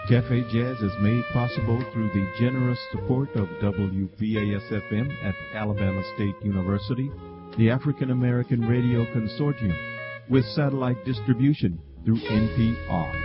Cafe Jazz is made possible through the generous support of WVAS-FM at Alabama State University, the African American Radio Consortium, with satellite distribution through NPR.